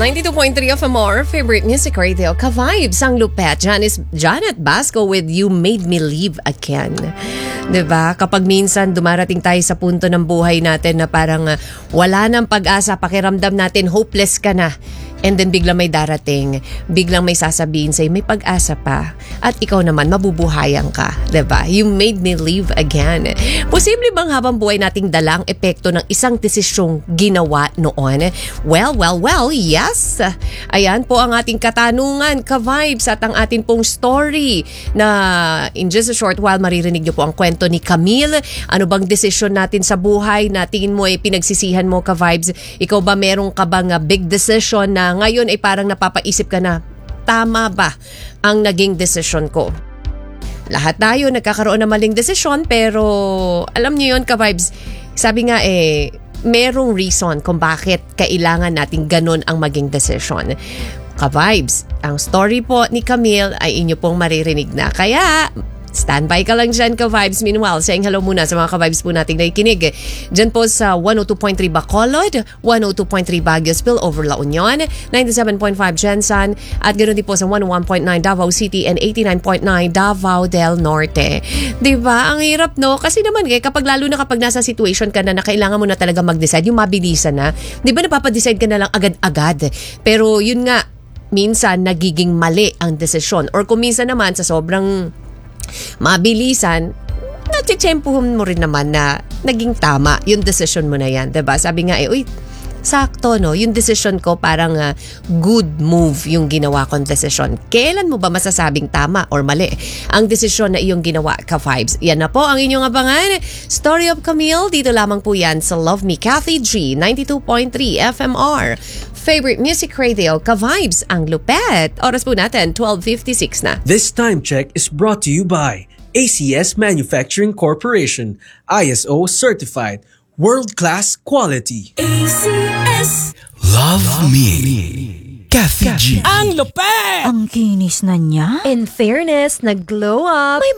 92.3 FMR, favorite music radio, ka-vibes, ang lupet. Janet Basco with You Made Me Live Again. Diba? Kapag minsan dumarating tayo sa punto ng buhay natin na parang wala nang pag-asa, pakiramdam natin hopeless ka na. And then biglang may darating, biglang may sasabihin sa'yo, may pag-asa pa. At ikaw naman, mabubuhayan ka. Diba? You made me live again. Posible bang habang buhay nating dala ang epekto ng isang desisyong ginawa noon? Well, yes. Ayan po ang ating katanungan, ka-vibes, at ang ating pong story na in just a short while maririnig niyo po ang kwento ni Camille. Ano bang desisyon natin sa buhay na tingin mo ay pinagsisihan mo, ka-vibes? Ikaw ba meron ka bang big decision na ngayon ay parang napapaisip ka na, tama ba ang naging desisyon ko? Lahat tayo nagkakaroon ng maling desisyon, pero alam niyo yun, ka-vibes, sabi nga merong reason kung bakit kailangan natin ganun ang maging desisyon. Ka-vibes, ang story po ni Camille ay inyo pong maririnig na. Kaya standby ka lang dyan, ka-vibes. Meanwhile, saying hello muna sa mga ka-vibes po nating nakikinig. Dyan po sa 102.3 Bacolod, 102.3 Baguio Spillover La Union, 97.5 Jensan, at ganoon din po sa 101.9 Davao City and 89.9 Davao del Norte. Diba? Ang hirap, no? Kasi naman, lalo na kapag nasa situation ka na kailangan mo na talaga mag-decide, yung mabilisan na. Diba napapadecide ka na lang agad-agad? Pero yun nga, minsan nagiging mali ang desisyon. Or kung minsan naman sa sobrang mabilisan, natitsempuhan mo rin naman na naging tama yung decision mo na yan, diba? Sabi nga uy, sakto, no? Yung decision ko parang good move yung ginawa kong decision. Kailan mo ba masasabing tama or mali ang desisyon na iyong ginawa, ka-vibes? Yan na po ang inyong abangan. Story of Camille, dito lamang po yan sa Love Me Kathy G, 92.3 FMR. Favorite music radio, ka-vibes, ang lupet. Oras po natin, 12:56 na. This time check is brought to you by ACS Manufacturing Corporation, ISO certified, world-class quality. ACS. Love Me, Kathy G. Ang lupet! Ang kinis na niya. In fairness, nag-glow up. May